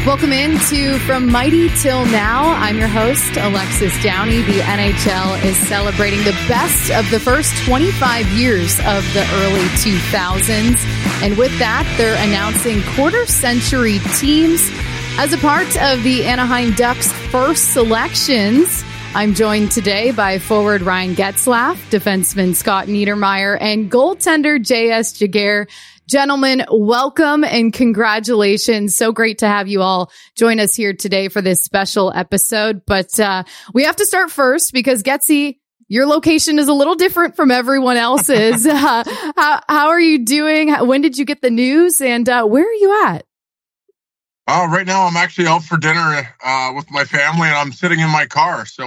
Welcome into From Mighty Till Now. I'm your host, Alexis Downey. The NHL is celebrating the best of the first 25 years of the early 2000s. And with that, they're announcing quarter-century teams as a part of the Anaheim Ducks' first selections. I'm joined today by forward Ryan Getzlaf, defenseman Scott Niedermayer, and goaltender J.S. Giguère. Gentlemen, welcome and congratulations. So great to have you all join us here today for this special episode. But we have to start first because, Getsy, your location is a little different from everyone else's. How are you doing? When did you get the news? And where are you at? Right now, I'm actually out for dinner with my family, and I'm sitting in my car. So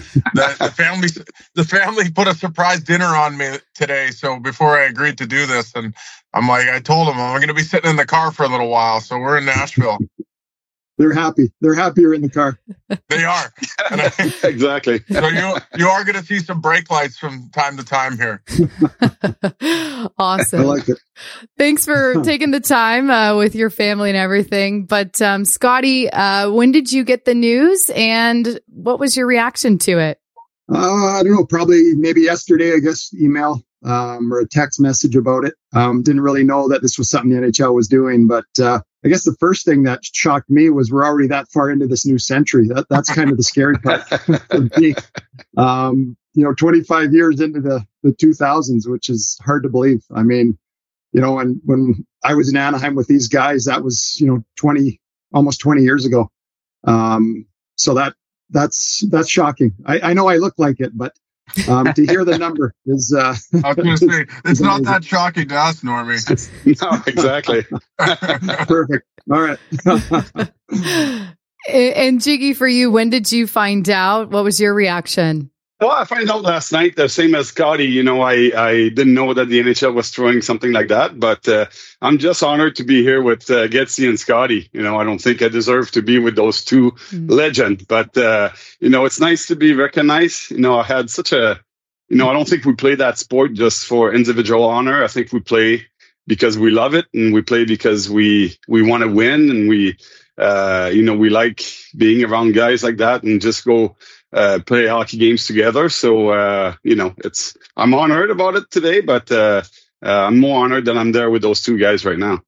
the family put a surprise dinner on me today. So before I agreed to do this, and I told them I'm going to be sitting in the car for a little while. So we're in Nashville. They're happy. They're happy you're in the car. They are. Exactly. So you are going to see some brake lights from time to time here. Awesome. I like it. Thanks for taking the time with your family and everything. But Scotty, when did you get the news and what was your reaction to it? I don't know, probably maybe yesterday, I guess, email or a text message about it. Didn't really know that this was something the NHL was doing, but I guess the first thing that shocked me was we're already that far into this new century. That's kind of the scary part for me. 25 years into the 2000s, which is hard to believe. I mean, when I was in Anaheim with these guys, that was, almost 20 years ago. So that's shocking. I know I look like it, but to hear the number is I was going to say, it's not that shocking to us, Normie. No, exactly. Perfect. All right. And Jiggy, for you, when did you find out? What was your reaction? Well, I found out last night, the same as Scotty. I didn't know that the NHL was throwing something like that, but I'm just honored to be here with Getsy and Scotty. I don't think I deserve to be with those two legends, but it's nice to be recognized. I had such a, I don't think we play that sport just for individual honor. I think we play because we love it, and we play because we want to win, and we like being around guys like that and just go play hockey games together. So, I'm honored about it today, but I'm more honored that I'm there with those two guys right now.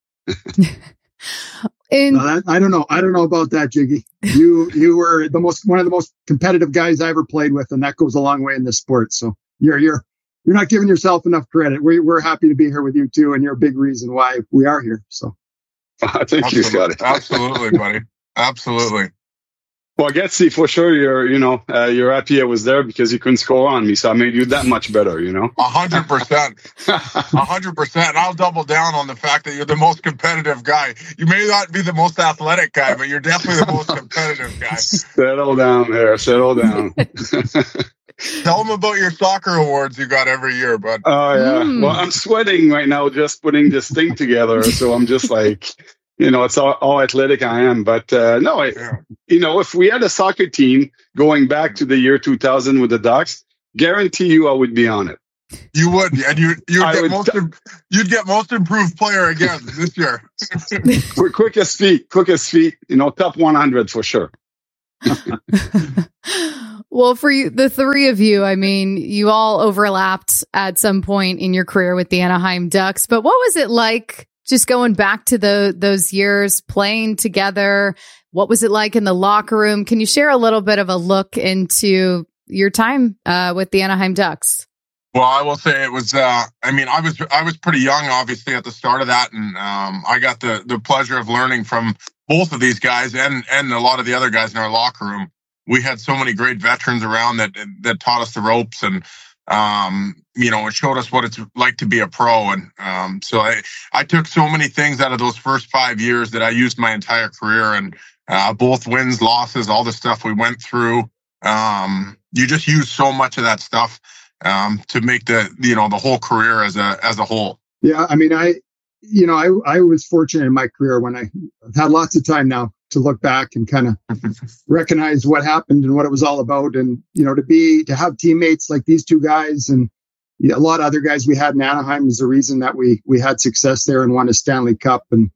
I don't know. I don't know about that, Jiggy. You were one of the most competitive guys I ever played with, and that goes a long way in this sport. So you're not giving yourself enough credit. We're happy to be here with you too, and you're a big reason why we are here. So thank you, Scotty. Absolutely, buddy. Absolutely. Well, Getsy, for sure, you're happy I was there because you couldn't score on me, so I made you that much better, 100%. 100%. And I'll double down on the fact that you're the most competitive guy. You may not be the most athletic guy, but you're definitely the most competitive guy. Settle down there. Settle down. Tell them about your soccer awards you got every year, bud. Oh, yeah. Well, I'm sweating right now just putting this thing together, so I'm just like... it's all athletic I am. But if we had a soccer team going back to the year 2000 with the Ducks, guarantee you I would be on it. You would, and you'd get most improved player again this year. quickest feet, top 100 for sure. Well, for you, the three of you, I mean, you all overlapped at some point in your career with the Anaheim Ducks, but what was it like just going back to those years playing together? What was it like in the locker room? Can you share a little bit of a look into your time with the Anaheim Ducks? Well, I will say it was, I was pretty young, obviously, at the start of that. And I got the pleasure of learning from both of these guys and a lot of the other guys in our locker room. We had so many great veterans around that taught us the ropes, and it showed us what it's like to be a pro. And so I took so many things out of those first 5 years that I used my entire career, and both wins, losses, all the stuff we went through. You just use so much of that stuff to make the whole career as a whole. Yeah, I mean, I was fortunate in my career when I've had lots of time now to look back and kind of recognize what happened and what it was all about. And, to have teammates like these two guys and a lot of other guys we had in Anaheim is the reason that we had success there and won a Stanley Cup. And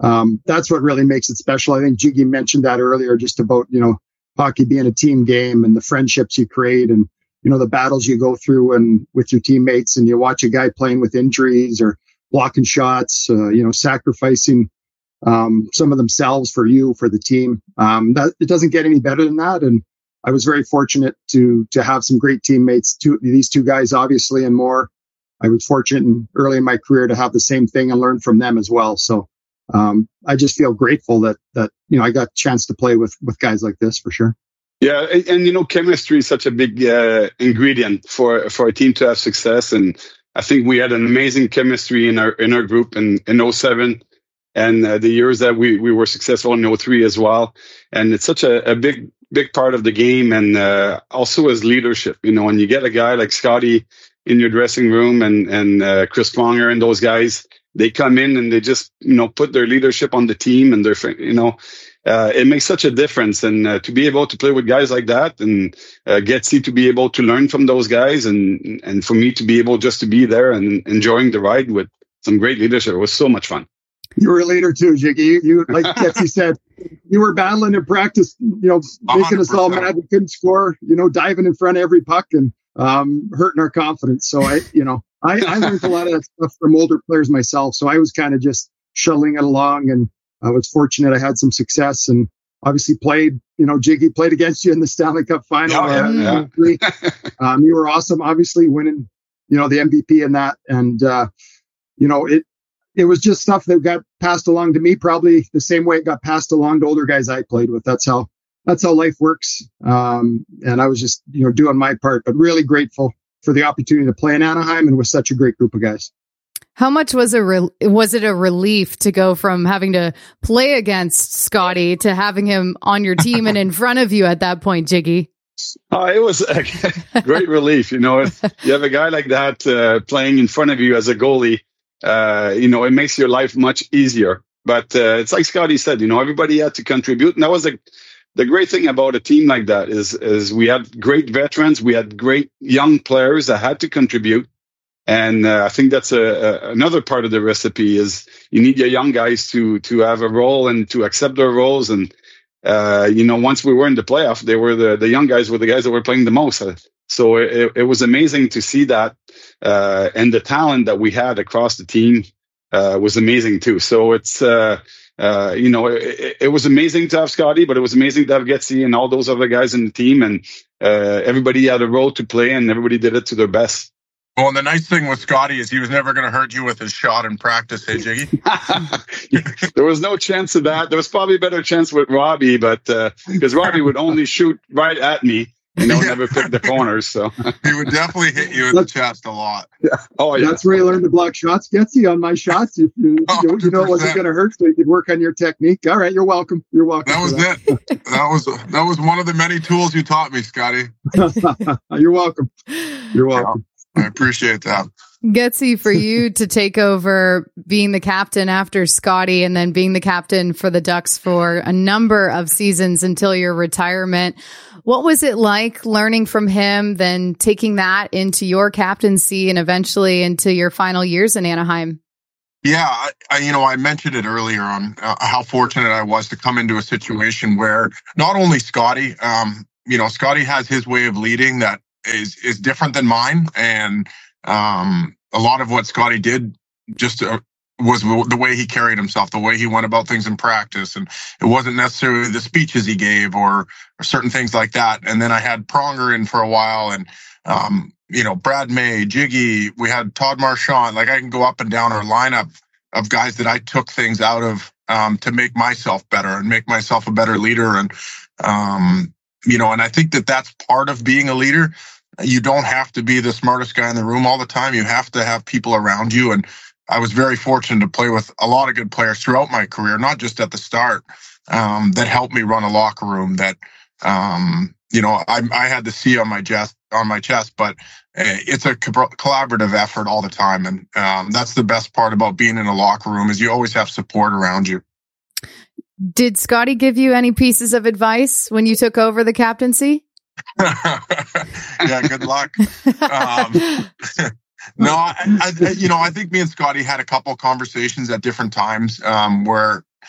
That's what really makes it special. I think Jiggy mentioned that earlier, just about, hockey being a team game and the friendships you create and, the battles you go through and with your teammates, and you watch a guy playing with injuries or blocking shots, sacrificing some of themselves for you, for the team. That it doesn't get any better than that. And I was very fortunate to have some great teammates, these two guys, obviously, and more. I was fortunate early in my career to have the same thing and learn from them as well. So I just feel grateful that I got a chance to play with guys like this, for sure. Yeah, and chemistry is such a big ingredient for a team to have success. And I think we had an amazing chemistry in our group in 2007, and the years that we were successful in 2003 as well. And it's such a big part of the game, and also as leadership. When you get a guy like Scotty in your dressing room and Chris Pronger and those guys, they come in and they just put their leadership on the team, and it makes such a difference. And to be able to play with guys like that, and Getsy to be able to learn from those guys, and for me to be able just to be there and enjoying the ride with some great leadership, it was so much fun. You were a leader too, Jiggy. You like Getsy said, you were battling in practice, making us all mad we couldn't score, diving in front of every puck and hurting our confidence. So I learned a lot of that stuff from older players myself. So I was kind of just shuttling it along, and I was fortunate I had some success, and obviously played, Jiggy played against you in the Stanley Cup final. You were awesome, obviously winning, the MVP in that. And, it was just stuff that got passed along to me, probably the same way it got passed along to older guys I played with. That's how life works. And I was just, doing my part, but really grateful for the opportunity to play in Anaheim and with such a great group of guys. How much was it a relief to go from having to play against Scotty to having him on your team and in front of you at that point, Jiggy? It was a great relief. You have a guy like that playing in front of you as a goalie. It makes your life much easier. But it's like Scotty said, everybody had to contribute. And that was the great thing about a team like that is we had great veterans. We had great young players that had to contribute. And I think that's another part of the recipe is you need your young guys to have a role and to accept their roles. And, once we were in the playoff, they were the young guys were the guys that were playing the most. So it was amazing to see that. And the talent that we had across the team was amazing too. So it's, it was amazing to have Scotty, but it was amazing to have Getsy and all those other guys in the team. And everybody had a role to play, and everybody did it to their best. Well, and the nice thing with Scotty is he was never going to hurt you with his shot in practice, hey, Jiggy? There was no chance of that. There was probably a better chance with Robbie, but because Robbie would only shoot right at me. Never pick the corners. So he would definitely hit you in the chest a lot. Yeah. Oh, yeah. That's where you learned to block shots. Getsy on my shots. You know it wasn't going to hurt, so you could work on your technique. All right, you're welcome. You're welcome. That was it. That was one of the many tools you taught me, Scotty. You're welcome. You're welcome. I appreciate that. Getsy, for you to take over being the captain after Scotty and then being the captain for the Ducks for a number of seasons until your retirement, what was it like learning from him, then taking that into your captaincy and eventually into your final years in Anaheim? Yeah, I mentioned it earlier on how fortunate I was to come into a situation where not only Scotty, Scotty has his way of leading that is different than mine, and a lot of what Scotty did just was the way he carried himself, the way he went about things in practice, and it wasn't necessarily the speeches he gave or certain things like that. And then I had Pronger in for a while, and Brad May, Jiggy, we had Todd Marchand. Like I can go up and down our lineup of guys that I took things out of to make myself better and make myself a better leader. And and I think that that's part of being a leader. You don't have to be the smartest guy in the room all the time. You have to have people around you. And I was very fortunate to play with a lot of good players throughout my career, not just at the start, that helped me run a locker room that, I had the C on my chest, but it's a collaborative effort all the time. And that's the best part about being in a locker room is you always have support around you. Did Scotty give you any pieces of advice when you took over the captaincy? Yeah, good luck. No, I think me and Scotty had a couple conversations at different times where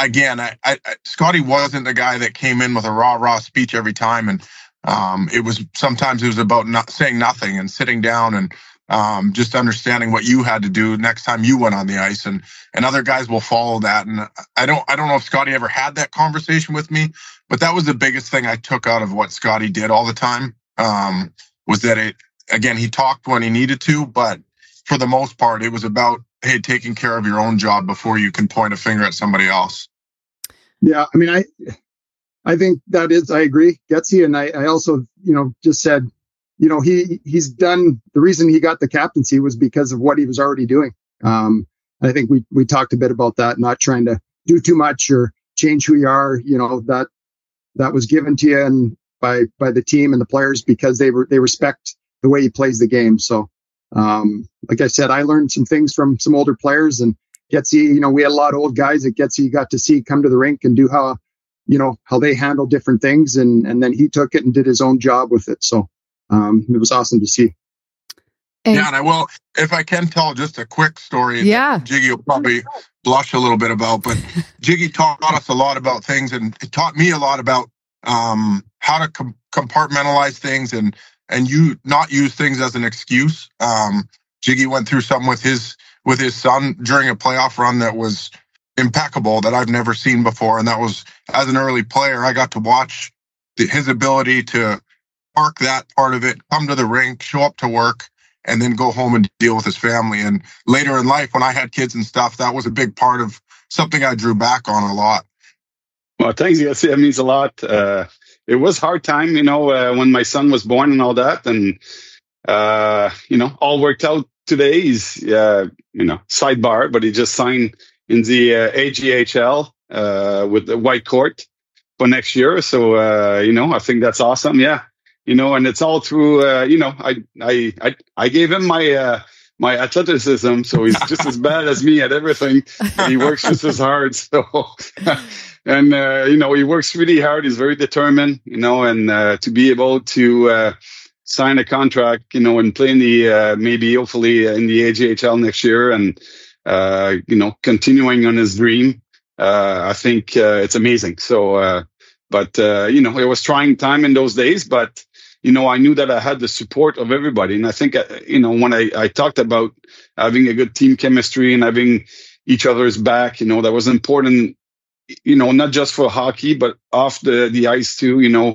again, Scotty wasn't the guy that came in with a rah speech every time, and sometimes it was about not saying nothing and sitting down and just understanding what you had to do next time you went on the ice, and other guys will follow that. And I don't know if Scotty ever had that conversation with me, but that was the biggest thing I took out of what Scotty did all the time, was that he talked when he needed to, but for the most part, it was about, hey, taking care of your own job before you can point a finger at somebody else. Yeah, I mean, I think that is, I agree, Getsy, and I also, just said, he's done, the reason he got the captaincy was because of what he was already doing. I think we talked a bit about that, not trying to do too much or change who you are, that was given to you and by the team and the players because they respect the way he plays the game. So, like I said, I learned some things from some older players, and Getsy, we had a lot of old guys that Getsy got to see come to the rink and do how they handle different things. And then he took it and did his own job with it. So, it was awesome to see. And I will, if I can tell just a quick story that Jiggy will probably blush a little bit about, but Jiggy taught us a lot about things, and it taught me a lot about how to compartmentalize things and you not use things as an excuse. Jiggy went through something with his son during a playoff run that was impeccable that I've never seen before. And that was, as an early player, I got to watch his ability to park that part of it, come to the rink, show up to work, and then go home and deal with his family. And later in life, when I had kids and stuff, that was a big part of something I drew back on a lot. Well, thanks. Yes, that means a lot. It was a hard time, when my son was born and all that. And, all worked out today. He's, sidebar, but he just signed in the AGHL with the White Court for next year. So, I think that's awesome. Yeah. And it's all through, I gave him my athleticism, so he's just as bad as me at everything. He works just as hard. So, and, he works really hard. He's very determined, and to be able to sign a contract, and play in the, maybe hopefully in the AGHL next year and, continuing on his dream, I think it's amazing. So, but it was trying time in those days, but I knew that I had the support of everybody. And I think, when I talked about having a good team chemistry and having each other's back, that was important, not just for hockey, but off the ice too.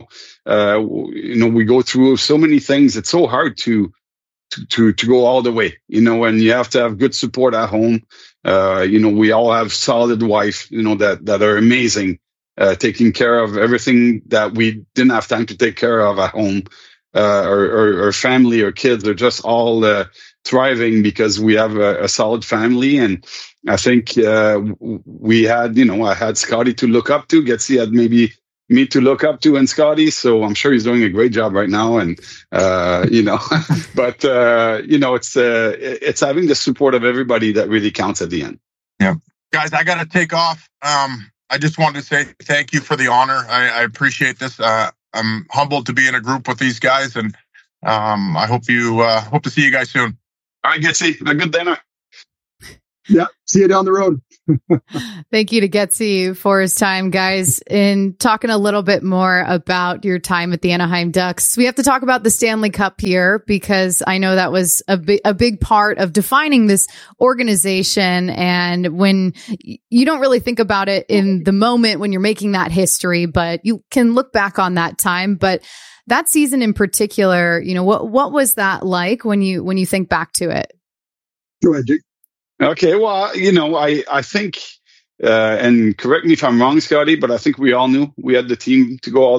We go through so many things. It's so hard to go all the way, and you have to have good support at home. We all have solid wife, that are amazing. Taking care of everything that we didn't have time to take care of at home, or family or kids are just all thriving because we have a solid family. And I think we had, I had Scotty to look up to. Getsy had maybe me to look up to and Scotty. So I'm sure he's doing a great job right now. And, but, it's having the support of everybody that really counts at the end. Yeah. Guys, I got to take off. I just wanted to say thank you for the honor. I appreciate this. I'm humbled to be in a group with these guys, and I hope to see you guys soon. All right, Getsy, a good dinner. Yeah, see you down the road. Thank you to Getsy for his time, guys. In talking a little bit more about your time at the Anaheim Ducks, we have to talk about the Stanley Cup here, because I know that was a big part of defining this organization. And when you don't really think about it in the moment when you're making that history, but you can look back on that time. But that season in particular, what was that like when you think back to it? Go ahead, Jake. Okay, well, I think, and correct me if I'm wrong, Scotty, but I think we all knew we had the team to go all